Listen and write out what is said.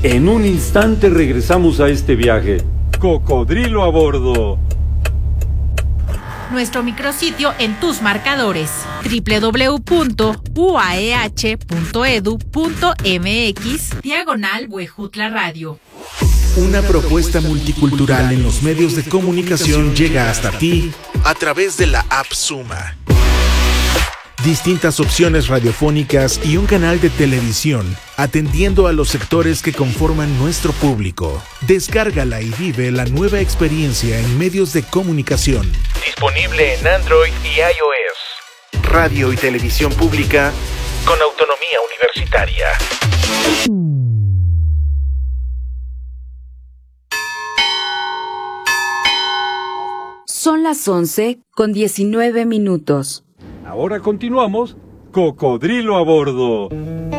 En un instante regresamos a este viaje. Cocodrilo a bordo. Nuestro micrositio en tus marcadores: www.uaeh.edu.mx/Huejutla Radio. Una propuesta multicultural en los medios de comunicación llega hasta ti a través de la app Suma. Distintas opciones radiofónicas y un canal de televisión atendiendo a los sectores que conforman nuestro público. Descárgala y vive la nueva experiencia en medios de comunicación. Disponible en Android y iOS. Radio y televisión pública con autonomía universitaria. Son las 11:19. Ahora continuamos, Cocodrilo a bordo.